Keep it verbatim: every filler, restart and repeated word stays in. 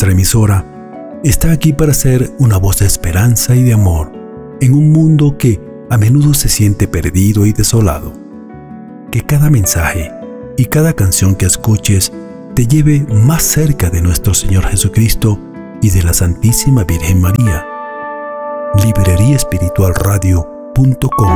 nuestra emisora, está aquí para ser una voz de esperanza y de amor en un mundo que a menudo se siente perdido y desolado. Que cada mensaje y cada canción que escuches te lleve más cerca de nuestro Señor Jesucristo y de la Santísima Virgen María. librería espiritual radio punto com